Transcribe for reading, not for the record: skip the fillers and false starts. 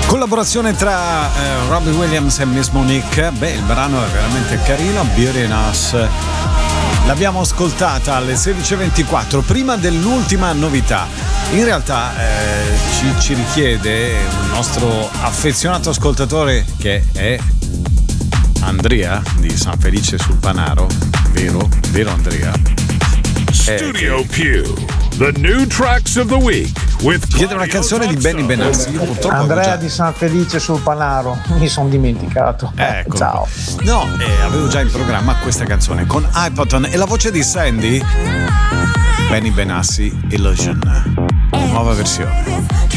Collaborazione tra Robbie Williams e Miss Monique. Beh, il brano è veramente carino, Beauty and Us. L'abbiamo ascoltata alle 16:24, prima dell'ultima novità. In realtà ci richiede un nostro affezionato ascoltatore, che è Andrea di San Felice sul Panaro, vero Andrea? Studio Pew, the new tracks of the week. Chiede una canzone di Benny Benassi. Io purtroppo Andrea di San Felice sul Panaro, mi sono dimenticato. Ecco. Ciao. No, avevo già in programma questa canzone con Hypoton e la voce di Sandy. Benny Benassi, Illusion, nuova versione.